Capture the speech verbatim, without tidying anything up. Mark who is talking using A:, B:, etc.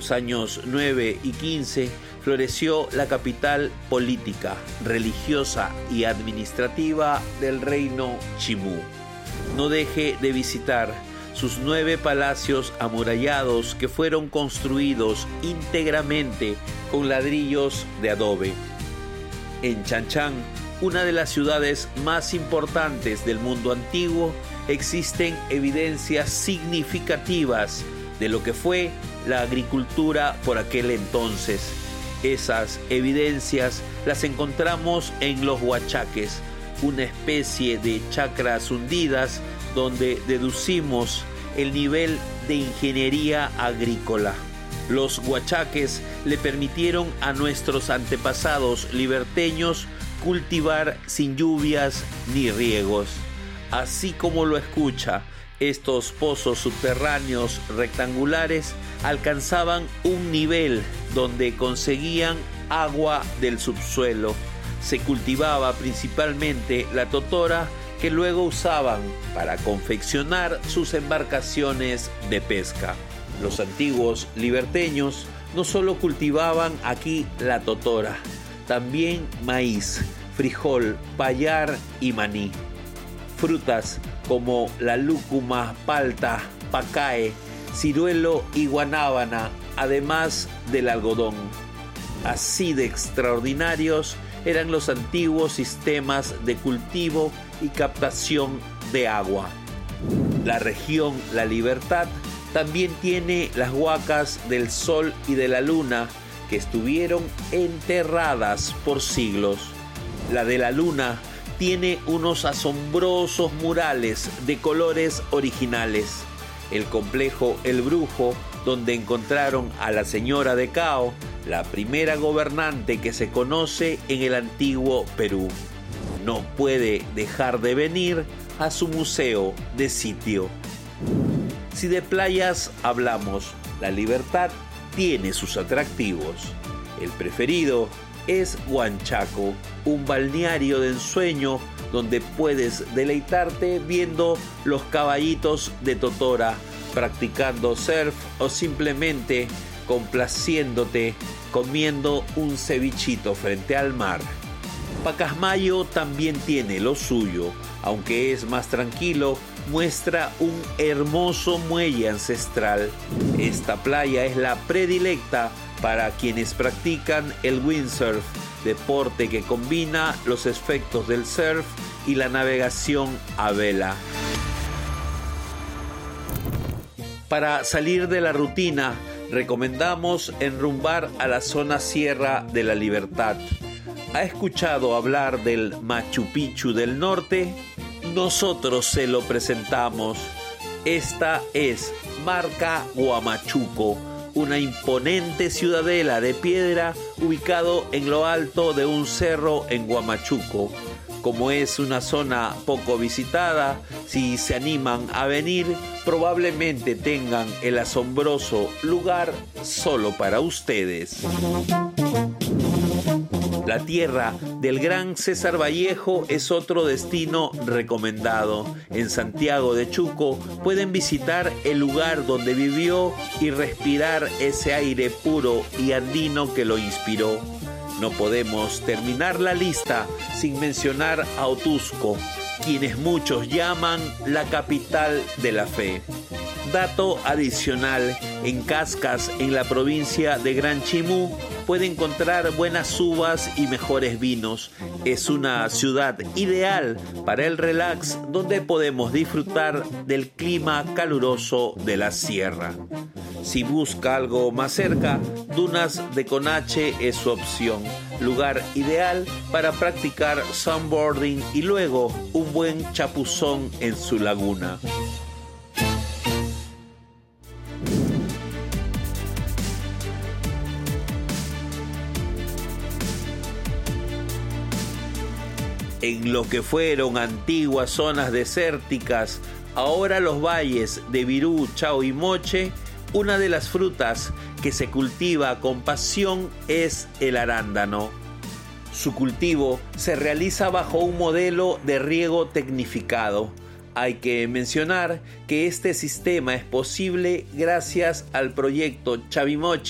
A: los años nueve y quince floreció la capital política, religiosa y administrativa del reino Chimú. No deje de visitar sus nueve palacios amurallados que fueron construidos íntegramente con ladrillos de adobe. En Chanchán, una de las ciudades más importantes del mundo antiguo, existen evidencias significativas de lo que fue la agricultura por aquel entonces. Esas evidencias las encontramos en los huachaques, una especie de chacras hundidas donde deducimos el nivel de ingeniería agrícola. Los huachaques le permitieron a nuestros antepasados liberteños cultivar sin lluvias ni riegos. Así como lo escucha, estos pozos subterráneos rectangulares alcanzaban un nivel donde conseguían agua del subsuelo. Se cultivaba principalmente la totora, que luego usaban para confeccionar sus embarcaciones de pesca. Los antiguos liberteños no solo cultivaban aquí la totora, también maíz, frijol, payar y maní. Frutas como la lúcuma, palta, pacae, ciruelo y guanábana, además del algodón. Así de extraordinarios eran los antiguos sistemas de cultivo y captación de agua. La región La Libertad también tiene las huacas del sol y de la luna que estuvieron enterradas por siglos. La de la luna tiene unos asombrosos murales de colores originales. El complejo El Brujo, donde encontraron a la señora de Cao, la primera gobernante que se conoce en el antiguo Perú. No puede dejar de venir a su museo de sitio. Si de playas hablamos, La Libertad tiene sus atractivos. El preferido es Huanchaco, un balneario de ensueño donde puedes deleitarte viendo los caballitos de totora, practicando surf o simplemente complaciéndote comiendo un cevichito frente al mar. Pacasmayo también tiene lo suyo, aunque es más tranquilo, muestra un hermoso muelle ancestral. Esta playa es la predilecta para quienes practican el windsurf, deporte que combina los efectos del surf y la navegación a vela. Para salir de la rutina, recomendamos enrumbar a la zona Sierra de la Libertad. ¿Ha escuchado hablar del Machu Picchu del norte? Nosotros se lo presentamos. Esta es Marca Huamachuco, una imponente ciudadela de piedra ubicado en lo alto de un cerro en Huamachuco. Como es una zona poco visitada, si se animan a venir, probablemente tengan el asombroso lugar solo para ustedes. La tierra del gran César Vallejo es otro destino recomendado. En Santiago de Chuco pueden visitar el lugar donde vivió y respirar ese aire puro y andino que lo inspiró. No podemos terminar la lista sin mencionar a Otusco, quienes muchos llaman la capital de la fe. Dato adicional, en Cascas, en la provincia de Gran Chimú, puede encontrar buenas uvas y mejores vinos. Es una ciudad ideal para el relax, donde podemos disfrutar del clima caluroso de la sierra. Si busca algo más cerca, Dunas de Conache es su opción, lugar ideal para practicar sunboarding y luego un buen chapuzón en su laguna. En lo que fueron antiguas zonas desérticas, ahora los valles de Virú, Chao y Moche, una de las frutas que se cultiva con pasión es el arándano. Su cultivo se realiza bajo un modelo de riego tecnificado. Hay que mencionar que este sistema es posible gracias al proyecto Chavimochi